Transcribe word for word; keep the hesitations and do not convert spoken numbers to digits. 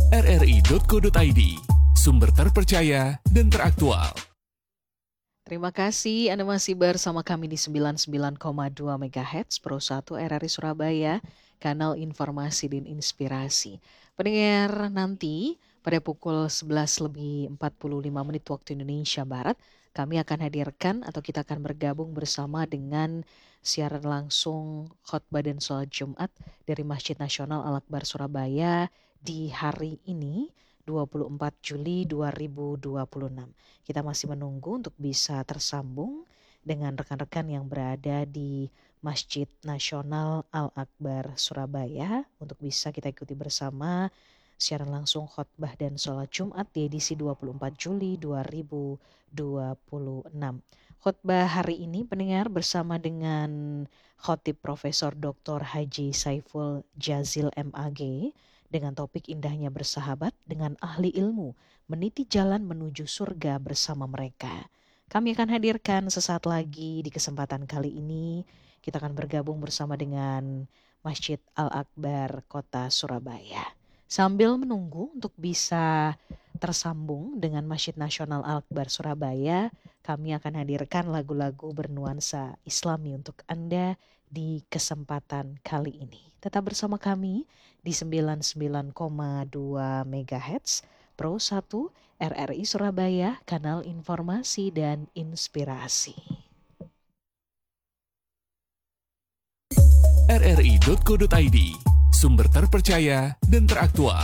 r r i titik co titik i d, sumber terpercaya dan teraktual. Terima kasih Anda masih bersama kami di sembilan puluh sembilan koma dua megahertz Pro satu R R I Surabaya, kanal informasi dan inspirasi. Pendengar, nanti pada pukul sebelas lebih empat puluh lima menit waktu Indonesia Barat, kami akan hadirkan atau kita akan bergabung bersama dengan siaran langsung khotbah dan sholat Jumat dari Masjid Nasional Al-Akbar Surabaya di hari ini, dua puluh empat Juli dua ribu dua puluh enam. Kita masih menunggu untuk bisa tersambung dengan rekan-rekan yang berada di Masjid Nasional Al-Akbar Surabaya untuk bisa kita ikuti bersama siaran langsung khotbah dan sholat Jumat di edisi dua puluh empat Juli dua ribu dua puluh enam. Khotbah hari ini pendengar bersama dengan Khotib Profesor Doktor Haji Saiful Jazil M A G dengan topik indahnya bersahabat dengan ahli ilmu, meniti jalan menuju surga bersama mereka. Kami akan hadirkan sesaat lagi di kesempatan kali ini. Kita akan bergabung bersama dengan Masjid Al-Akbar Kota Surabaya. Sambil menunggu untuk bisa tersambung dengan Masjid Nasional Al-Akbar Surabaya, kami akan hadirkan lagu-lagu bernuansa Islami untuk Anda di kesempatan kali ini. Tetap bersama kami di sembilan puluh sembilan koma dua megahertz Pro satu R R I Surabaya, kanal informasi dan inspirasi. r r i titik co titik i d, sumber terpercaya dan teraktual.